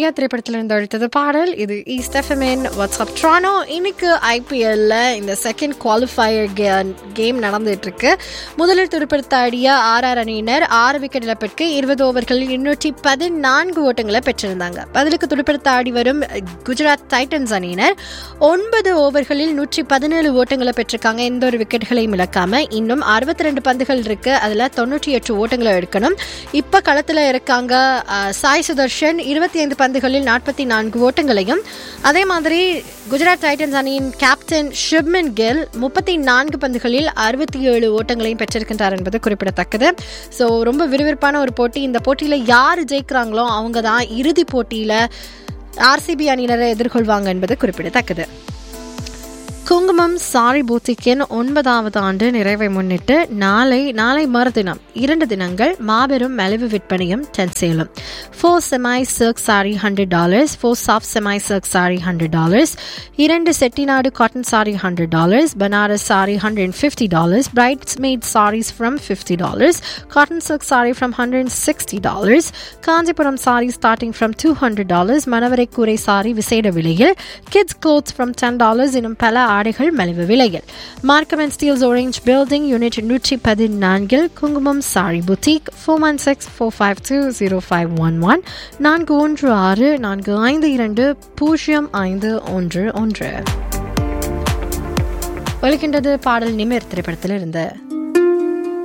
ஆரியா திரைப்படத்தில் இருந்து அடுத்தது பாடல். இது ஈஸ்ட் எஃப்எம்இன் வாட்ஸ்அப் ட்ரானோ. இன்னைக்கு ஐபிஎல்ல இந்த செகண்ட் குவாலிஃபயர் கேம் நடந்துட்டு இருக்கு. முதலில் துடுப்படுத்தாடிய ஆர்ஆர் அணியினர் 6 விக்கெட் இழப்பிற்கு 20 ஓவர்களில் 214 ஓட்டங்களை பெற்றிருந்தாங்க. பதிலுக்கு துடுப்படுத்தாடி வரும் குஜராத் டைட்டன்ஸ் அணியினர் 9 ஓவர்களில் 117 ஓட்டங்களை பெற்றிருக்காங்க. எந்த ஒரு விக்கெட்டுகளையும் இழக்காம. இன்னும் 62 பந்துகள் இருக்கு. அதுல 98 ஓட்டங்களை எடுக்கணும். இப்ப களத்துல இருக்காங்க சாய் சுதர்ஷன் 25 பந்துகளில் 44 ஓட்டங்களையும், அதே மாதிரி குஜராத் டைட்டன்ஸ் அணியின் கேப்டன் ஷுப்மன் கில் 34 பந்துகளில் 67 ஓட்டங்களையும் பெற்றிருக்கின்றார் என்பது குறிப்பிடத்தக்கது. ஸோ ரொம்ப விறுவிறுப்பான ஒரு போட்டி. இந்த போட்டியில யார் ஜெயிக்கிறாங்களோ அவங்க தான் இறுதி போட்டியில ஆர்சிபி அணியினரை எதிர்கொள்வாங்க என்பது குறிப்பிடத்தக்கது. குங்குமம் சாரி பூத்திக்கின் 9வது ஆண்டு நிறைவை முன்னிட்டு நாளை மறுதினம் 2 தினங்கள் மாபெரும் மலிவு விற்பனையும் சேலும். 4 semi silk sorry $100, 4 soft semi silk sorry $100, 2 Chettinad cotton sorry $100, Banaras sorry $150, bridesmaid sarees from $50, cotton silk saree from $160, Kanchipuram saree starting from $200, மணவரை கூரை சாரி விசேட விலையில், kids clothes from $10 எனும் பல ஆடைகள் மலிவு விலையில். Markham and Steeles orange building unit 114 குங்குமம் சாரி புட்டிக். 4164520511 4164520511. ஒலிக்கின்றது பாடல் நிமிர் திரைப்படத்தில் இருந்து.